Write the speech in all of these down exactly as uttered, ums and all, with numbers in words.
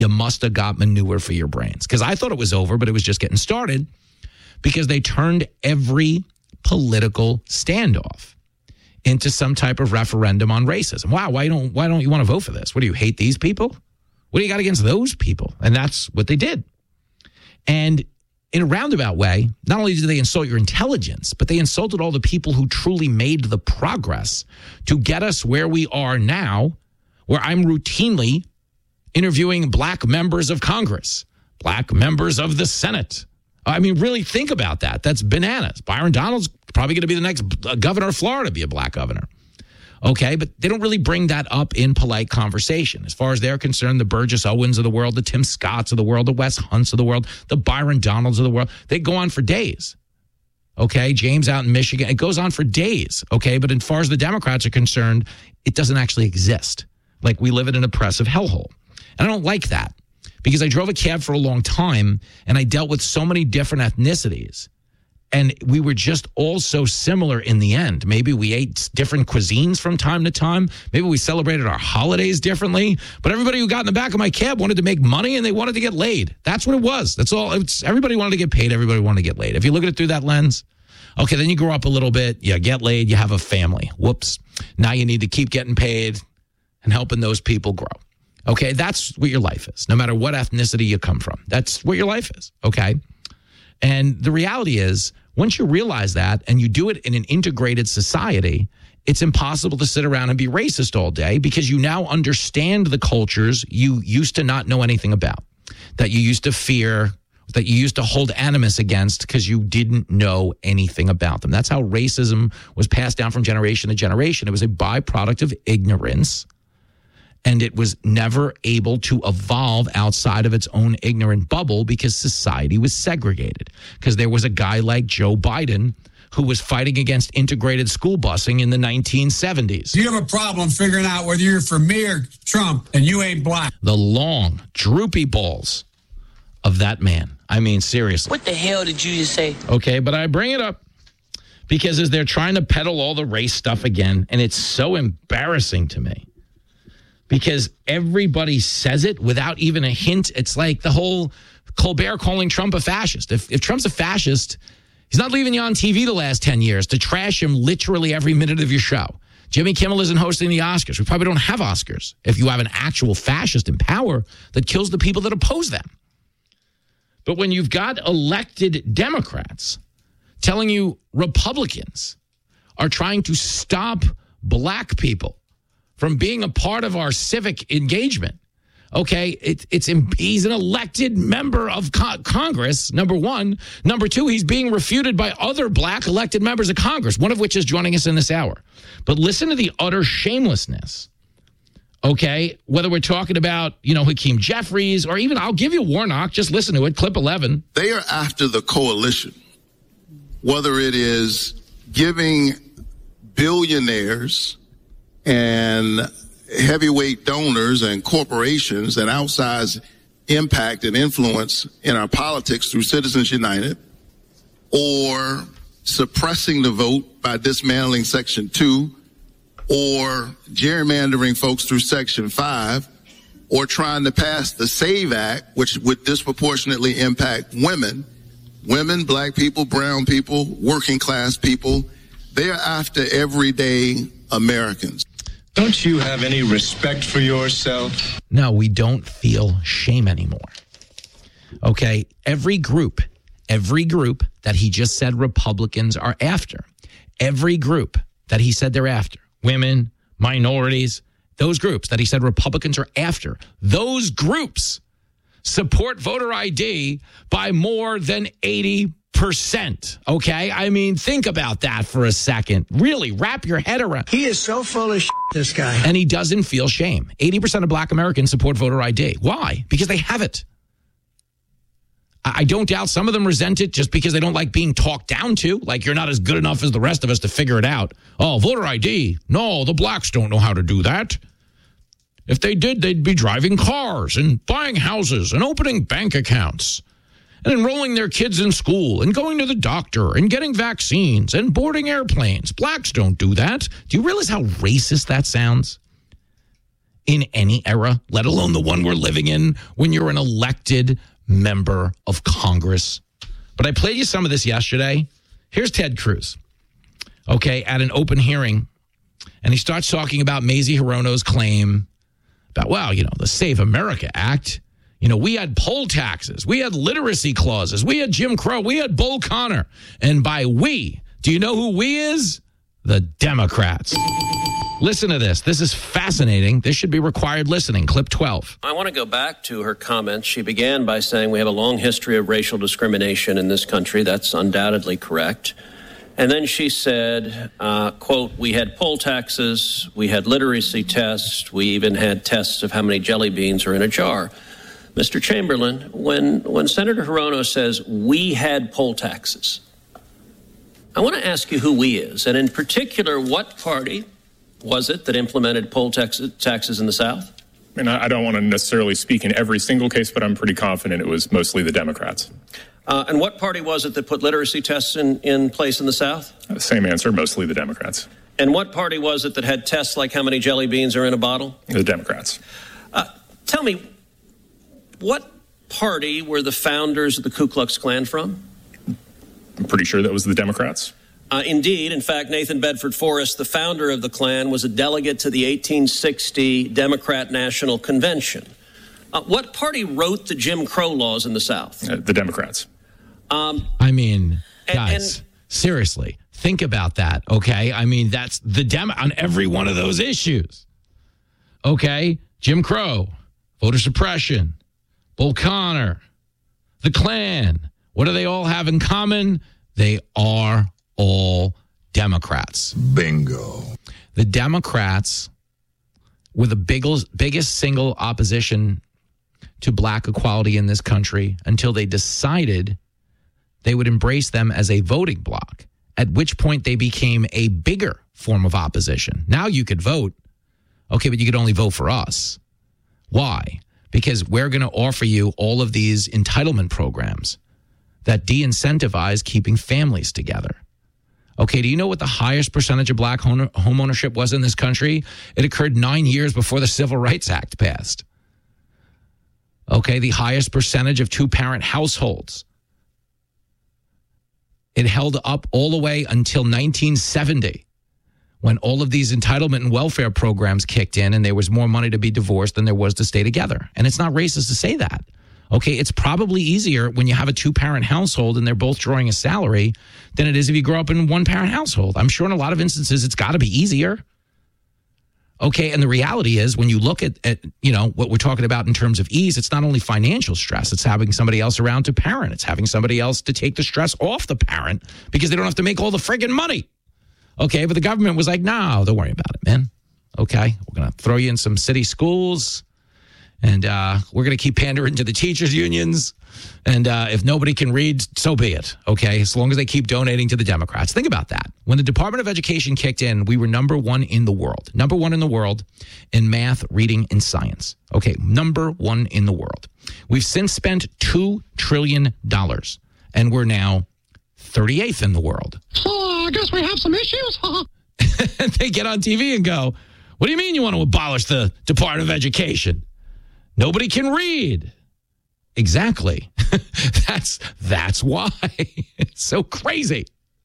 you must have got manure for your brains. Because I thought it was over, but it was just getting started because they turned every political standoff into some type of referendum on racism. Wow, why don't why don't you want to vote for this? What do you hate these people? What do you got against those people? And that's what they did. And in a roundabout way, not only did they insult your intelligence, but they insulted all the people who truly made the progress to get us where we are now, where I'm routinely interviewing black members of Congress, black members of the Senate. I mean, really think about that. That's bananas. Byron Donalds probably going to be the next governor of Florida, be a black governor. Okay, but they don't really bring that up in polite conversation. As far as they're concerned, the Burgess Owens of the world, the Tim Scotts of the world, the Wes Hunts of the world, the Byron Donalds of the world, they go on for days. Okay, James out in Michigan, it goes on for days. Okay, but as far as the Democrats are concerned, it doesn't actually exist. Like we live in an oppressive hellhole. And I don't like that because I drove a cab for a long time and I dealt with so many different ethnicities. And we were just all so similar in the end. Maybe we ate different cuisines from time to time. Maybe we celebrated our holidays differently. But everybody who got in the back of my cab wanted to make money and they wanted to get laid. That's what it was. That's all. It's, everybody wanted to get paid. Everybody wanted to get laid. If you look at it through that lens, okay, then you grow up a little bit. You get laid. You have a family. Whoops. Now you need to keep getting paid and helping those people grow. Okay, that's what your life is, no matter what ethnicity you come from. That's what your life is, okay? And the reality is, once you realize that and you do it in an integrated society, it's impossible to sit around and be racist all day because you now understand the cultures you used to not know anything about, that you used to fear, that you used to hold animus against because you didn't know anything about them. That's how racism was passed down from generation to generation. It was a byproduct of ignorance. And it was never able to evolve outside of its own ignorant bubble because society was segregated. Because there was a guy like Joe Biden who was fighting against integrated school busing in the nineteen seventies. You have a problem figuring out whether you're for me or Trump and you ain't black. The long, droopy balls of that man. I mean, seriously. What the hell did you just say? Okay, but I bring it up because as they're trying to peddle all the race stuff again, and it's so embarrassing to me. Because everybody says it without even a hint. It's like the whole Colbert calling Trump a fascist. If, if Trump's a fascist, he's not leaving you on T V the last ten years to trash him literally every minute of your show. Jimmy Kimmel isn't hosting the Oscars. We probably don't have Oscars if you have an actual fascist in power that kills the people that oppose them. But when you've got elected Democrats telling you Republicans are trying to stop black people from being a part of our civic engagement. Okay, it, it's he's an elected member of co- Congress, number one. Number two, he's being refuted by other black elected members of Congress, one of which is joining us in this hour. But listen to the utter shamelessness, okay? Whether we're talking about, you know, Hakeem Jeffries or even, I'll give you Warnock, just listen to it, clip eleven. They are after the coalition, whether it is giving billionaires and heavyweight donors and corporations an outsized impact and influence in our politics through Citizens United, or suppressing the vote by dismantling Section two, or gerrymandering folks through Section five, or trying to pass the SAVE Act, which would disproportionately impact women, women, black people, brown people, working class people. They are after everyday Americans. Don't you have any respect for yourself? No, we don't feel shame anymore. Okay, every group, every group that he just said Republicans are after, every group that he said they're after, women, minorities, those groups that he said Republicans are after, those groups support voter I D by more than eighty percent. Okay? I mean, think about that for a second. Really, wrap your head around. He is so full of shit, this guy. And he doesn't feel shame. eighty percent of black Americans support voter I D. Why? Because they have it. I don't doubt some of them resent it just because they don't like being talked down to. Like, you're not as good enough as the rest of us to figure it out. Oh, voter I D. No, the blacks don't know how to do that. If they did, they'd be driving cars and buying houses and opening bank accounts and enrolling their kids in school and going to the doctor and getting vaccines and boarding airplanes. Blacks don't do that. Do you realize how racist that sounds? in any era, let alone the one we're living in when you're an elected member of Congress. But I played you some of this yesterday. Here's Ted Cruz, okay, at an open hearing, and he starts talking about Mazie Hirono's claim about, well, you know, the Save America Act. You know, we had poll taxes. We had literacy clauses. We had Jim Crow. We had Bull Connor. And by we, do you know who we is? The Democrats. Listen to this. This is fascinating. This should be required listening. Clip twelve. I want to go back to her comments. She began by saying we have a long history of racial discrimination in this country. That's undoubtedly correct. And then she said, uh, quote, we had poll taxes, we had literacy tests, we even had tests of how many jelly beans are in a jar. Mister Chamberlain, when, when Senator Hirono says we had poll taxes, I want to ask you who we is, and in particular, what party was it that implemented poll tax, taxes in the South? And I, I don't want to necessarily speak in every single case, but I'm pretty confident it was mostly the Democrats. Uh, and what party was it that put literacy tests in, in place in the South? Uh, same answer, mostly the Democrats. And what party was it that had tests like how many jelly beans are in a bottle? The Democrats. Uh, tell me, what party were the founders of the Ku Klux Klan from? I'm pretty sure that was the Democrats. Uh, indeed. In fact, Nathan Bedford Forrest, the founder of the Klan, was a delegate to the eighteen sixty Democrat National Convention. Uh, what party wrote the Jim Crow laws in the South? Uh, the Democrats. Um, I mean, and, guys, and, seriously, think about that, okay? I mean, that's the Dem on every one of those issues. Okay? Jim Crow, voter suppression, Bull Connor, the Klan. What do they all have in common? They are all Democrats. Bingo. The Democrats were the biggest, biggest single opposition to black equality in this country until they decided they would embrace them as a voting bloc, at which point they became a bigger form of opposition. Now you could vote, okay, but you could only vote for us. Why? Because we're going to offer you all of these entitlement programs that de-incentivize keeping families together. Okay, do you know what the highest percentage of black home ownership was in this country? It occurred nine years before the Civil Rights Act passed. Okay, the highest percentage of two-parent households. It held up all the way until nineteen seventy, when all of these entitlement and welfare programs kicked in and there was more money to be divorced than there was to stay together. And it's not racist to say that. Okay, it's probably easier when you have a two-parent household and they're both drawing a salary than it is if you grow up in a one-parent household. I'm sure in a lot of instances it's got to be easier. Okay, and the reality is when you look at, at, you know, what we're talking about in terms of ease, it's not only financial stress, it's having somebody else around to parent. It's having somebody else to take the stress off the parent because they don't have to make all the friggin' money. Okay, but the government was like, no, don't worry about it, man. Okay, we're going to throw you in some city schools. And uh, we're going to keep pandering to the teachers' unions. And uh, if nobody can read, so be it. Okay, as long as they keep donating to the Democrats. Think about that. When the Department of Education kicked in, we were number one in the world. Number one in the world in math, reading, and science. Okay, number one in the world. We've since spent two trillion dollars. And we're now thirty-eighth in the world. Oh, I guess we have some issues. They get on T V and go, what do you mean you want to abolish the Department of Education? Nobody can read. Exactly. that's that's why. It's so crazy.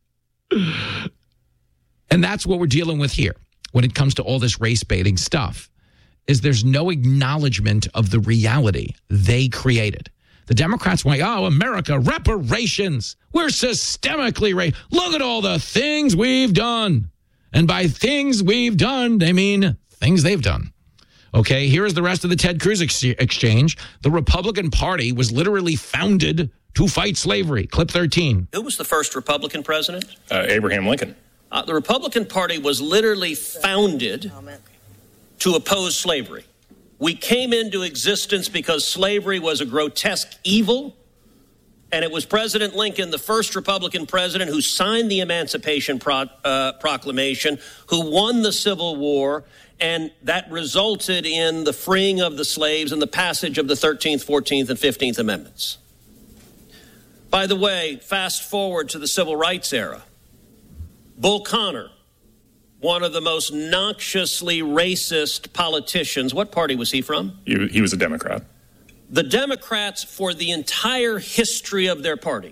And that's what we're dealing with here when it comes to all this race baiting stuff, is there's no acknowledgement of the reality they created. The Democrats went, oh, America, reparations. We're systemically racist. Look at all the things we've done. And by things we've done, they mean things they've done. Okay, here is the rest of the Ted Cruz ex- exchange. The Republican Party was literally founded to fight slavery. Clip thirteen. Who was the first Republican president? Uh, Abraham Lincoln. Uh, the Republican Party was literally founded to oppose slavery. We came into existence because slavery was a grotesque evil, and it was President Lincoln, the first Republican president, who signed the Emancipation Pro- uh, Proclamation, who won the Civil War, and that resulted in the freeing of the slaves and the passage of the thirteenth, fourteenth, and fifteenth Amendments. By the way, fast forward to the Civil Rights era. Bull Connor, one of the most noxiously racist politicians. What party was he from? He, he was a Democrat. The Democrats, for the entire history of their party,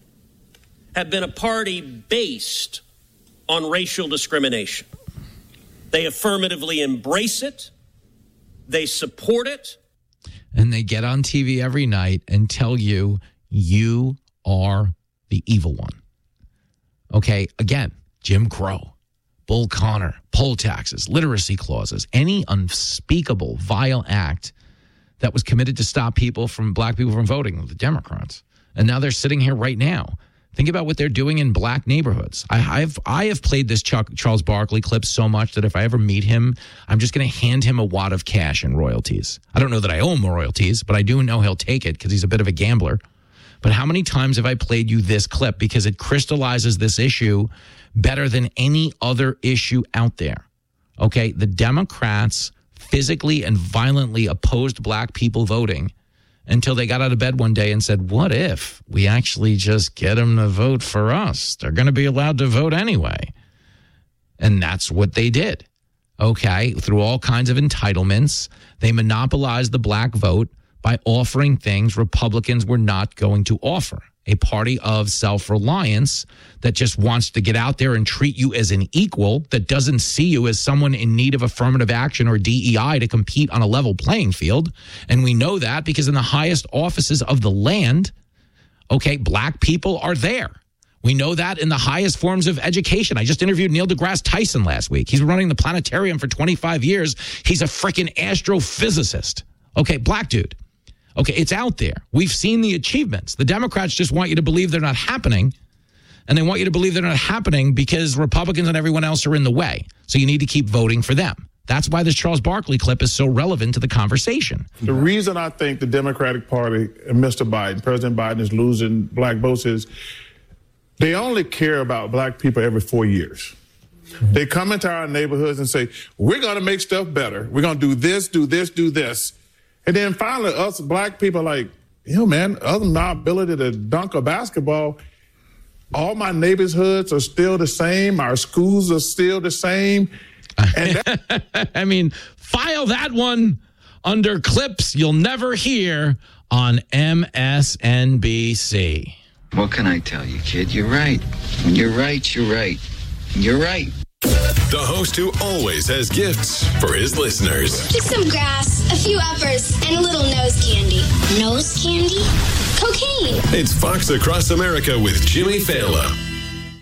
have been a party based on racial discrimination. They affirmatively embrace it. They support it. And they get on T V every night and tell you, you are the evil one. Okay, again, Jim Crow, Bull Connor, poll taxes, literacy clauses, any unspeakable, vile act that was committed to stop people from, black people from voting, the Democrats. And now they're sitting here right now. Think about what they're doing in black neighborhoods. I, I've I have played this Chuck, Charles Barkley clip so much that if I ever meet him, I'm just going to hand him a wad of cash in royalties. I don't know that I owe him royalties, but I do know he'll take it because he's a bit of a gambler. But how many times have I played you this clip? Because it crystallizes this issue better than any other issue out there. Okay, the Democrats physically and violently opposed black people voting until they got out of bed one day and said, what if we actually just get them to vote for us? They're going to be allowed to vote anyway. And that's what they did. Okay, through all kinds of entitlements, they monopolized the black vote by offering things Republicans were not going to offer. A party of self-reliance that just wants to get out there and treat you as an equal, that doesn't see you as someone in need of affirmative action or D E I to compete on a level playing field. And we know that because in the highest offices of the land, okay, black people are there. We know that in the highest forms of education. I just interviewed Neil deGrasse Tyson last week. He's running the planetarium for twenty-five years. He's a freaking astrophysicist. Okay, black dude. Okay, it's out there. We've seen the achievements. The Democrats just want you to believe they're not happening, and they want you to believe they're not happening because Republicans and everyone else are in the way. So you need to keep voting for them. That's why this Charles Barkley clip is so relevant to the conversation. The reason I think the Democratic Party and Mister Biden, President Biden, is losing black votes is they only care about black people every four years. Mm-hmm. They come into our neighborhoods and say, we're going to make stuff better. We're going to do this, do this, do this. And then finally, us black people are like, you know, man, other than my ability to dunk a basketball, all my neighborhoods are still the same. Our schools are still the same. And that- I mean, file that one under clips you'll never hear on M S N B C. What can I tell you, kid? You're right. When you're right, you're right. You're right. The host who always has gifts for his listeners. Just some grass, a few uppers, and a little nose candy. Nose candy? Cocaine. It's Fox Across America with Jimmy Fallon.